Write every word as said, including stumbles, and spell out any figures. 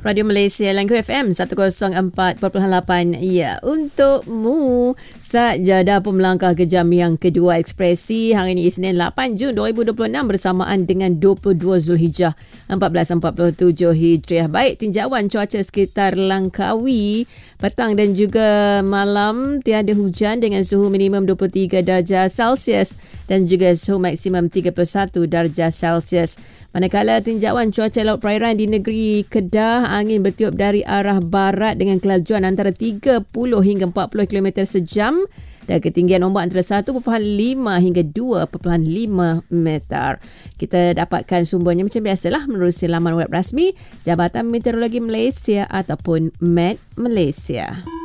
Radio Malaysia Langkawi F M seratus empat perpuluhan lapan. Ya, untukmu sajadah pemelangkah kejam yang kedua Ekspresi hari ini Isnin lapan Jun dua ribu dua puluh enam bersamaan dengan dua puluh dua Zulhijjah empat belas empat puluh tujuh Hijriah. Baik, tinjauan cuaca sekitar Langkawi petang dan juga malam tiada hujan dengan suhu minimum dua puluh tiga darjah Celsius dan juga suhu maksimum tiga puluh satu darjah Celsius. Manakala tinjauan cuaca laut perairan di negeri Kedah, angin bertiup dari arah barat dengan kelajuan antara tiga puluh hingga empat puluh kilometer sejam dan ketinggian ombak antara satu perpuluhan lima hingga dua perpuluhan lima meter. Kita dapatkan sumbernya macam biasalah menerusi laman web rasmi Jabatan Meteorologi Malaysia ataupun Met Malaysia.